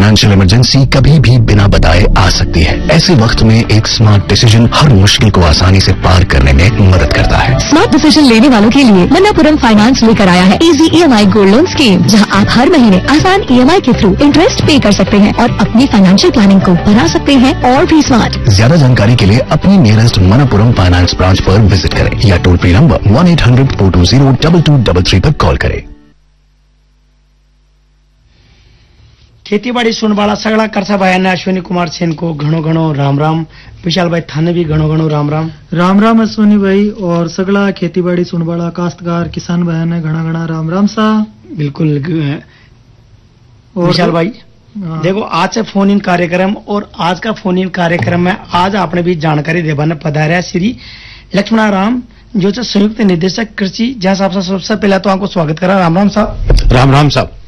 Financial emergency कभी भी बिना बताए आ सकती है। ऐसे वक्त में एक स्मार्ट डिसीजन हर मुश्किल को आसानी से पार करने में मदद करता है। स्मार्ट डिसीजन लेने वालों के लिए मनपुरम फाइनेंस लेकर आया है easy EMI gold loan scheme, जहां आप हर महीने आसान EMI के थ्रू इंटरेस्ट पे कर सकते हैं और अपनी फाइनेंशियल प्लानिंग को बना सकते हैं और भी स्मार्ट। ज्यादा जानकारी के लिए अपनी नियरेस्ट मनपुरम फाइनेंस ब्रांच पर विजिट करें या टोल फ्री नंबर 1-800-420-2233 पर कॉल करें। खेतीबाड़ी सुनवाड़ा सगड़ा करसा भाई ने अश्विनी कुमार सेन को घणो घणो राम राम। विशाल भाई थाने भी घणो घणो राम राम। राम राम अश्विनी भाई और सगड़ा खेतीबाड़ी सुनवाड़ा काश्तकार किसान भाई ने घना घना राम राम सा। बिल्कुल विशाल भाई देखो आज से फोन इन कार्यक्रम और आज का फोन इन कार्यक्रम में आज आपने भी जानकारी देवाने पधारा श्री लक्ष्मणाराम जो संयुक्त निदेशक कृषि जहां साहब सबसे पहले तो आपको स्वागत करा। राम राम साहब। राम राम साहब।